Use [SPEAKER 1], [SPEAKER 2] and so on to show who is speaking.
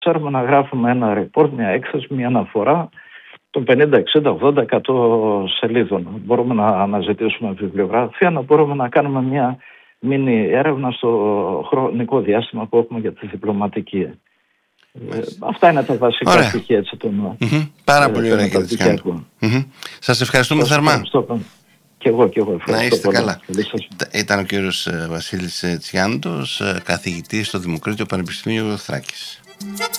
[SPEAKER 1] ξέρουμε να γράφουμε ένα report, μια έκθεση, μια αναφορά των 50, 60, 80, 100 σελίδων. Μπορούμε να αναζητήσουμε βιβλιογραφία, να μπορούμε να κάνουμε μια μίνι έρευνα στο χρονικό διάστημα που έχουμε για τη διπλωματική. Αυτά είναι τα βασικά στοιχεία έτσι των.
[SPEAKER 2] Πάρα πολύ ωραία, κύριε Τσιάντο. Σας ευχαριστούμε θερμά.
[SPEAKER 1] Και εγώ ευχαριστώ.
[SPEAKER 2] Να είστε καλά. Ήταν ο κύριος Βασίλης Τσιάντος, καθηγητής στο Δημοκρίτιο Πανεπιστήμιο Θράκης.